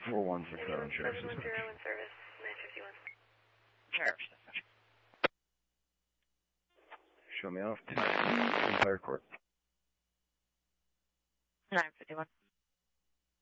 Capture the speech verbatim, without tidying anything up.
four one six seven, sheriff's seven one dispatch. zero in service, nine fifty-one. Sheriff's dispatch. Show me off to Empire Court. nine fifty-one.